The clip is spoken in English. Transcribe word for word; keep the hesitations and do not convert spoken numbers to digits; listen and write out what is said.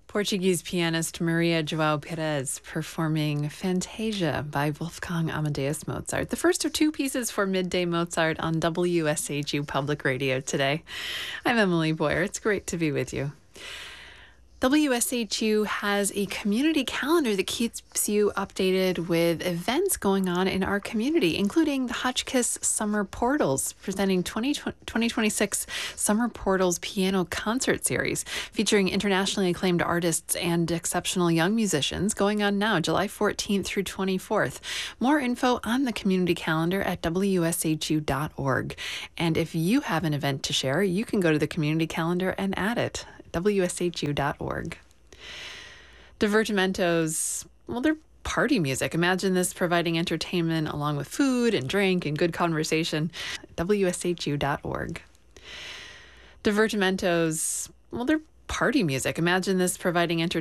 Portuguese pianist Maria João Pires performing Fantasia by Wolfgang Amadeus Mozart, the first of two pieces for Midday Mozart on W S H U Public Radio today. I'm Emily Boyer. It's great to be with you. W S H U has a community calendar that keeps you updated with events going on in our community, including the Hotchkiss Summer Portals, presenting twenty twenty-six Summer Portals Piano Concert Series, featuring internationally acclaimed artists and exceptional young musicians, going on now, July fourteenth through twenty-fourth. More info on the community calendar at W S H U dot org. And if you have an event to share, you can go to the community calendar and add it. W S H U dot org. Divertimentos, well, they're party music. Imagine this providing entertainment along with food and drink and good conversation. W S H U dot org. Divertimentos, well, they're party music. Imagine this providing entertainment